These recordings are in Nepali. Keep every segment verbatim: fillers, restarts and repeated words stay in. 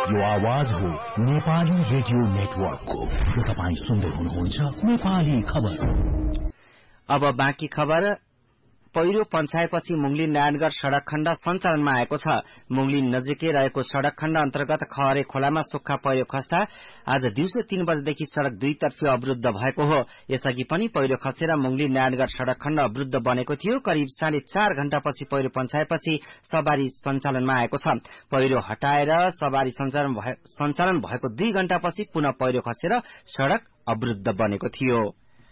यो आवाज हो नेपाली रेडियो नेटवर्कको। तपाई सुन्दै हुनुहुन्छ नेपाली खबर। अब बाँकी खबर। पहिरो पञ्चायतपछि मुङलिन नारायणगढ़ सड़क खण्ड सञ्चालनमा आएको छ। मुङलिन नजिकै रहेको सड़क खण्ड अन्तर्गत खहरे खोलामा सुक्खा पहिरो खस्दा आज दिउँसो तीन बजेदेखि सड़क दुईतर्फी अवरुद्ध भएको हो। यसअघि पनि पहिरो खसेर मुङलिन नारायणगढ़ सड़क खण्ड अवरुद्ध बनेको थियो। करिब साढे चार घण्टापछि पहिरो पञ्चायतपछि सवारी सञ्चालनमा आएको छ। पहिरो हटाएर सवारी सञ्चालन भएको दुई घण्टापछि पुनः पहिरो खसेर सड़क अवरुद्ध बनेको थियो।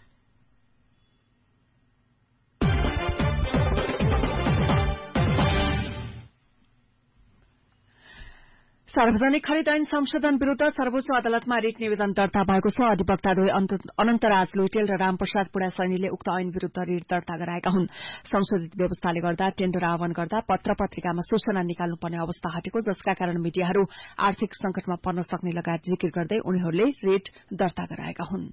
सार्वजनिक खरिद ऐन संशोधन विरूद्ध सर्वोच्च अदालतमा रिट निवेदन दर्ता भएको छ। अधिवक्ताद्वय अनन्तराज लुइटेल र रामप्रसाद पुडासैनीले उक्त ऐन विरूद्ध रिट दर्ता गराएका हुन्। संशोधित व्यवस्थाले गर्दा टेण्डर आह्वान गर्दा पत्र पत्रिकामा सूचना निकाल्नुपर्ने अवस्था हटेको, जसका कारण मिडियाहरू आर्थिक संकटमा पर्न सक्ने लगायत जिकिर गर्दै उनीहरूले रिट दर्ता गराएका हुन्।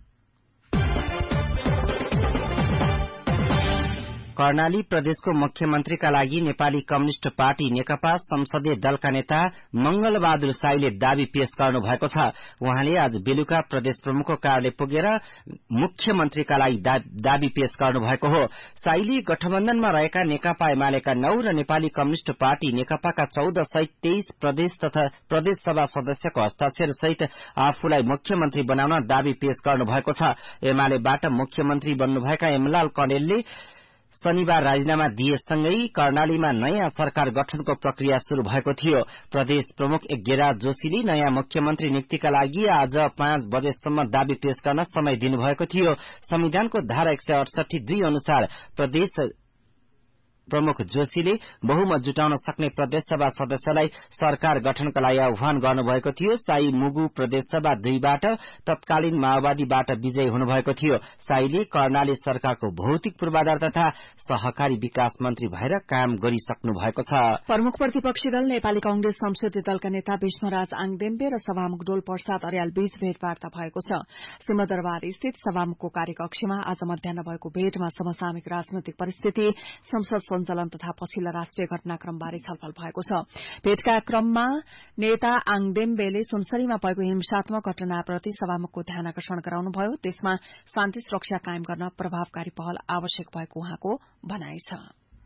कर्णाली प्रदेशको मुख्यमन्त्रीका लागि नेपाली कम्युनिष्ट पार्टी नेकपा संसदीय दलका नेता मंगलबहादुर साईले दावी पेश गर्नु भएको छ। उहाँले आज बेलुका प्रदेश प्रमुखको कार्यालय पुगेर मुख्यमन्त्रीका लागि दावी पेश गर्नु भएको हो। साईले गठबन्धनमा रहेका नेकपा एमालेका नौ र नेपाली कम्युनिष्ट पार्टी नेकपाका चौध सहित तेइस प्रदेश तथा प्रदेश सभा सदस्यको हस्ताक्षर सहित आफूलाई मुख्यमन्त्री बनाउन दावी पेश गर्नु भएको छ। एमालेबाट मुख्यमन्त्री बन्नुभएका एमलाल कणेलले शनिबार राजीनामा दिएसँगै कर्णालीमा नयाँ सरकार गठनको प्रक्रिया शुरू भएको थियो। प्रदेश प्रमुख गिरिराज जोशीले नयाँ मुख्यमन्त्री नियुक्तिका लागि आज पाँच बजेसम्म दावी पेश गर्न समय दिनुभएको थियो। संविधानको धारा एक सय अडसठी दुई अनुसार प्रदेश प्रमुख जोशीले बहुमत जुटाउन सक्ने प्रदेशसभा सदस्यलाई सरकार गठनका लागि आह्वान गर्नुभएको थियो। साई मुगु प्रदेशसभा दुईबाट तत्कालीन माओवादीबाट विजयी हुनुभएको थियो। साईले कर्णाली सरकारको भौतिक पूर्वाधार तथा सहकारी विकास मन्त्री भएर काम गरिसक्नु भएको छ। प्रमुख प्रतिपक्षी दल नेपाली कांग्रेस संसदीय दलका नेता विष्णुराज आङदेम्बे र सभामुख डोल प्रसाद अर्याल बीच भेटवार्ता भएको छ। सिंहदरबार स्थित सभामुखको कार्यकक्षमा आज मध्याह भएको भेटमा समसामयिक राजनैतिक परिस्थिति, संसद सञ्चालन तथा पछिल्ला राष्ट्रिय घटनाक्रमबारे छलफल भएको छ। भेटका क्रममा नेता आङदेम्बेले सुनसरीमा भएको हिंसात्मक घटनाप्रति सभामुखको ध्यान आकर्षण गराउनुभयो। त्यसमा शान्ति सुरक्षा कायम गर्न प्रभावकारी पहल आवश्यक भएको उहाँको भनाइ छ।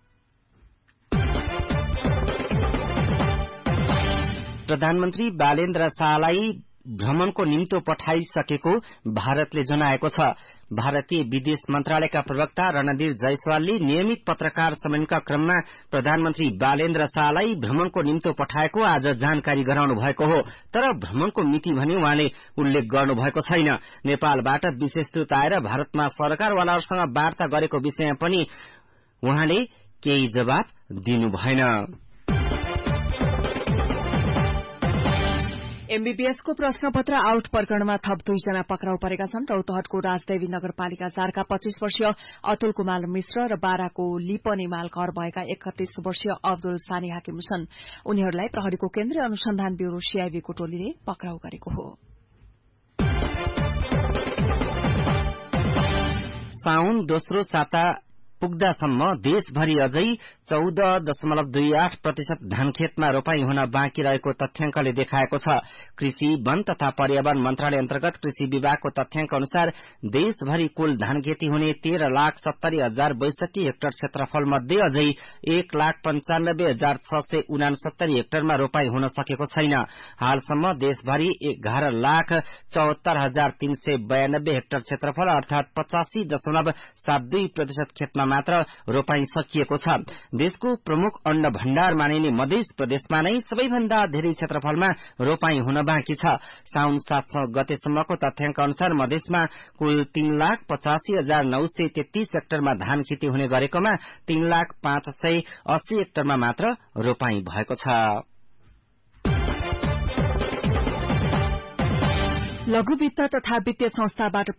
प्रधानमन्त्री बालेन्द्र शाहलाई भ्रमणको निम्तो पठाइसकेको भारतले जनाएको छ। भारतीय विदेश मन्त्रालयका प्रवक्ता रणधीर जयसवालले नियमित पत्रकार सम्मेलनका क्रममा प्रधानमन्त्री बालेन्द्र शाहलाई भ्रमणको निम्तो पठाएको आज जानकारी गराउनु भएको हो। तर भ्रमणको मिति भने उहाँले उल्लेख गर्नुभएको छैन। नेपालबाट विशेष दूत आएर भारतमा सरकारवालाहरूसँग वार्ता गरेको विषयमा पनि उहाँले केही जवाब दिनु भएन। एमबीबीएसको प्रश्नपत्र आउट प्रकरणमा थप दुईजना पक्राउ परेका छन्। रौतहटको राजदेवी नगरपालिका चारका पच्चीस वर्षीय अतुल कुमार मिश्र र बाराको लिपनिमाल घर भएका एकतीस वर्षीय अब्दुल सानी हाकिम छन्। उनीहरूलाई प्रहरीको केन्द्रीय अनुसन्धान ब्यूरो सीआईबीको टोलीले पक्राउ गरेको हो। साउन दोस्रो साता पुग्दासम्म देशभरि अझै चौध दशमलव दुई आठ प्रतिशत धानखेतमा रोपाई हुन बाँकी रहेको तथ्याङ्कले देखाएको छ। कृषि वन तथा पर्यावरण मन्त्रालय अन्तर्गत कृषि विभागको तथ्याङ्क अनुसार देशभरि कुल धानखेती हुने तेह्र लाख सत्तरी हजार बैसठी हेक्टर क्षेत्रफल मध्ये अझै एक लाख पञ्चानब्बे हजार छ सय उनासत्तरी हेक्टरमा रोपाई हुन सकेको छैन। हालसम्म देशभरि एघार लाख चौहत्तर हजार तीन सय बयानब्बे हेक्टर क्षेत्रफल अर्थात पचासी दशमलव सात दुई प्रतिशत खेतमा मात्र रोपाई सकिएको छ। देशको प्रमुख अन्न भण्डार मानिने मध्य प्रदेशमा नै सबैभन्दा धेरै क्षेत्रफलमा रोपाई हुन बाँकी छ। साउन सात गतेसम्मको तथ्याङ्क अनुसार मधेसमा कुल तीन लाख पचासी हजार नौ सय तेत्तीस हेक्टरमा धान खेती हुने गरेकोमा तीन लाख पाँच सय अस्सी हेक्टरमा मात्र रोपाई भएको छ। लघु वित्त तथा वित्तीय संस्थाबाट